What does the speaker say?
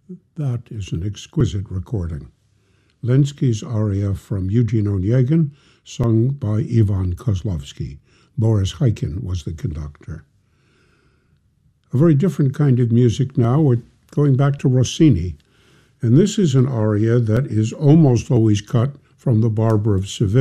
That is an exquisite recording. Lenski's aria from Eugene Onegin, sung by Ivan Kozlovsky. Boris Heikin was the conductor. A very different kind of music now. We're going back to Rossini. And this is an aria that is almost always cut from the Barber of Seville.